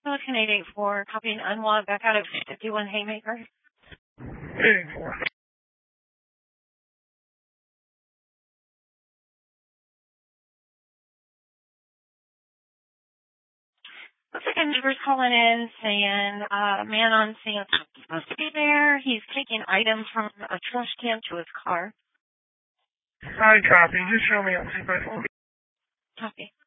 So it's Canadian 4, copying unlock back out of 51 Haymaker. Canadian 4. Looks like a neighbor's calling in saying a man on scene is supposed to be there. He's taking items from a trash can to his car. Sorry, copy. Just show me on 2x4. Copy.